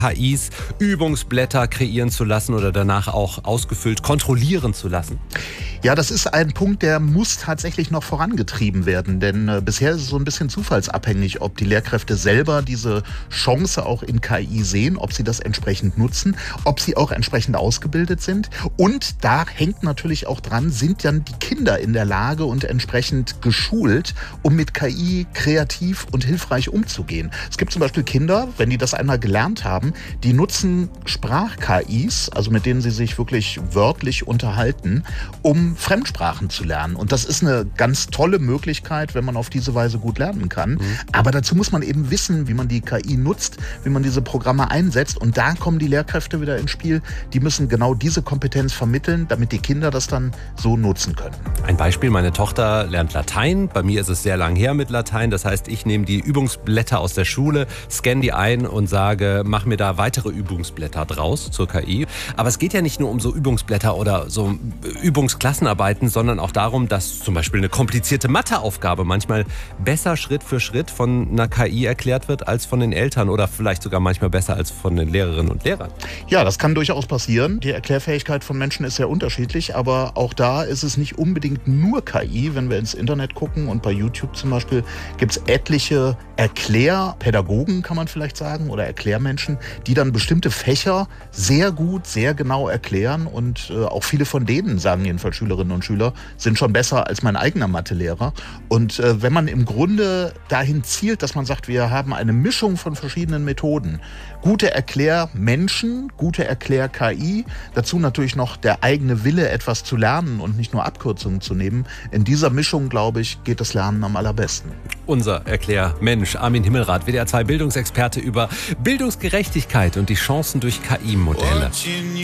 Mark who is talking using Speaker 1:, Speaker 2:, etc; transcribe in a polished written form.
Speaker 1: KIs Übungsblätter kreieren zu lassen oder danach auch ausgefüllt kontrollieren zu lassen?
Speaker 2: Ja, das ist ein Punkt, der muss tatsächlich noch vorangetrieben werden, denn bisher ist es so ein bisschen zufallsabhängig, ob die Lehrkräfte selber diese Chance auch in KI sehen, ob sie das entsprechend nutzen, ob sie auch entsprechend ausgebildet sind. Und da hängt natürlich auch dran, sind dann die Kinder in der Lage und entsprechend geschult, um mit KI kreativ und hilfreich umzugehen. Es gibt zum Beispiel Kinder, wenn die das einmal gelernt haben, die nutzen Sprach-KIs, also mit denen sie sich wirklich wörtlich unterhalten, um Fremdsprachen zu lernen. Und das ist eine ganz tolle Möglichkeit, wenn man auf diese Weise gut lernen kann. Aber dazu muss man eben wissen, wie man die KI nutzt, wie man diese Programme einsetzt. Und da kommen die Lehrkräfte wieder ins Spiel. Die müssen genau diese Kompetenz vermitteln, damit die Kinder das dann so nutzen können.
Speaker 1: Ein Beispiel, meine Tochter lernt Latein. Bei mir ist es sehr lang her mit Latein. Das heißt, ich nehme die Übungsblätter aus der Schule, scanne die ein und sage, mach mir da weitere Übungsblätter draus zur KI. Aber es geht ja nicht nur um so Übungsblätter oder so Übungsklassenarbeiten, sondern auch darum, dass zum Beispiel eine komplizierte Matheaufgabe manchmal besser Schritt für Schritt von einer KI erklärt wird als von den Eltern oder vielleicht sogar manchmal besser als von den Lehrerinnen und Lehrern.
Speaker 2: Ja, das kann durchaus passieren. Die Erklärfähigkeit von Menschen ist sehr unterschiedlich, aber auch da ist es nicht unbedingt nur KI. Wenn wir ins Internet gucken und bei YouTube zum Beispiel gibt es etliche Erklärpädagogen, kann man vielleicht sagen, oder Erklärmenschen, die dann bestimmte Fächer sehr gut, sehr genau erklären und auch viele von denen, sagen jedenfalls Schülerinnen und Schüler, sind schon besser als mein eigener Mathelehrer. Und wenn man im Grunde dahin zielt, dass man sagt, wir haben eine Mischung von verschiedenen Methoden, gute Erklärmenschen, gute Erklär-KI, dazu natürlich noch der eigene Wille, etwas zu lernen und nicht nur Abkürzungen zu nehmen. In dieser Mischung, glaube ich, geht das Lernen am allerbesten.
Speaker 1: Unser Erklärmensch, Armin Himmelrath, WDR 2 Bildungsexperte über Bildungsgerechtigkeit und die Chancen durch KI-Modelle.